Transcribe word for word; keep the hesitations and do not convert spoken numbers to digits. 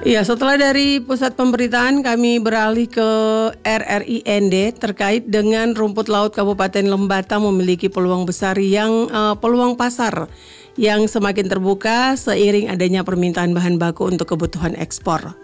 Iya, setelah dari pusat pemberitaan kami beralih ke R R I N D terkait dengan rumput laut Kabupaten Lembata memiliki peluang besar yang uh, peluang pasar yang semakin terbuka seiring adanya permintaan bahan baku untuk kebutuhan ekspor.